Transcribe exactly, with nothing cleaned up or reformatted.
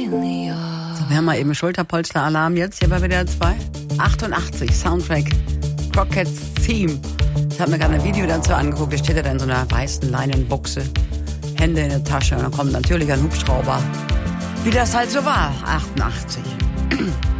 So, wir haben mal eben Schulterpolster-Alarm jetzt hier bei W D R zwei. achtundachtzig, Soundtrack, Crockett Theme. Ich habe mir gerade ein Video dazu angeguckt. Da steht er da in so einer weißen Leinenbuchse, Hände in der Tasche. Und dann kommt natürlich ein Hubschrauber. Wie das halt so war, achtundachtzig.